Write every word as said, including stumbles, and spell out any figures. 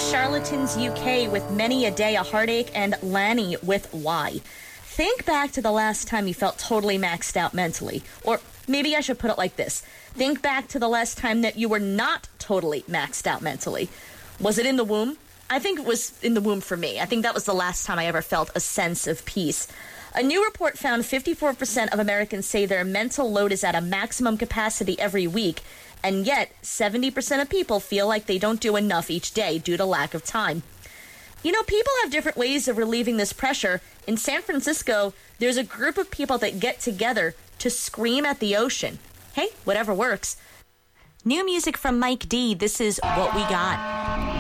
Charlatans U K with Many a Day a Heartache, and Lanny with Why. Think back to the last time you felt totally maxed out mentally. Or maybe I should put it like this. Think back to the last time that you were not totally maxed out mentally. Was it in the womb? I think it was in the womb for me. I think that was the last time I ever felt a sense of peace. A new report found fifty-four percent of Americans say their mental load is at a maximum capacity every week, and yet seventy percent of people feel like they don't do enough each day due to lack of time. You know, people have different ways of relieving this pressure. In San Francisco, there's a group of people that get together to scream at the ocean. Hey, whatever works. New music from Mike D. This is What We Got.